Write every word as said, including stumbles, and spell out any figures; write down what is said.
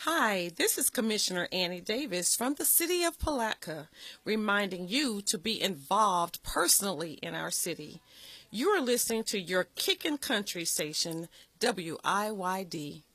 Hi, this is Commissioner Annie Davis from the City of Palatka, reminding you to be involved personally in our city. You are listening to your Kickin' Country station, W I Y D.